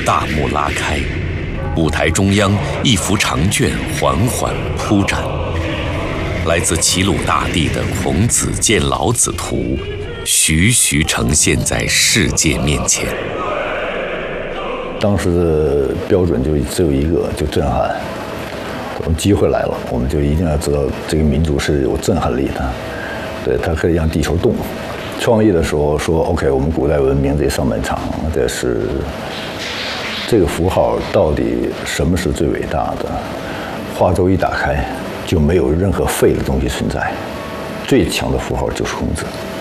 大幕拉开，舞台中央一幅长卷缓缓铺展，来自齐鲁大地的孔子见老子图，徐徐呈现在世界面前。 当时的标准就只有一个，就震撼。我们机会来了，我们就一定要知道这个民族是有震撼力的，对，它可以让地球动。创业的时候说 OK， 我们古代文明这上半场，这是这个符号到底什么是最伟大的？化州一打开，就没有任何废的东西存在，最强的符号就是孔子。